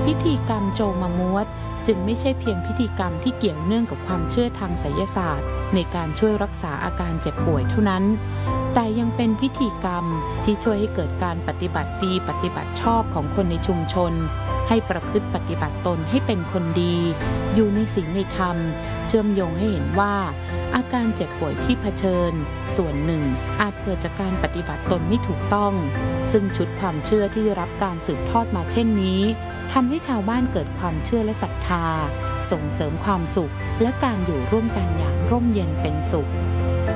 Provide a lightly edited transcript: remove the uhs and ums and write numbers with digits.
พิธีกรรมโจมามวดจึงไม่ใช่เพียงพิธีกรรมที่เกี่ยวเนื่องกับความเชื่อทางไสยศาสตร์ในการช่วยรักษาอาการเจ็บป่วยเท่านั้นแต่ยังเป็นพิธีกรรมที่ช่วยให้เกิดการปฏิบัติดีปฏิบัติชอบของคนในชุมชนให้ประพฤติปฏิบัติตนให้เป็นคนดีอยู่ในศีลในธรรมเชื่อมโยงให้เห็นว่าอาการเจ็บป่วยที่เผชิญส่วนหนึ่งอาจเกิดจากการปฏิบัติตนไม่ถูกต้องซึ่งชุดความเชื่อที่ได้รับการสืบทอดมาเช่นนี้ทำให้ชาวบ้านเกิดความเชื่อและศรัทธาส่งเสริมความสุขและการอยู่ร่วมกันอย่างร่มเย็นเป็นสุข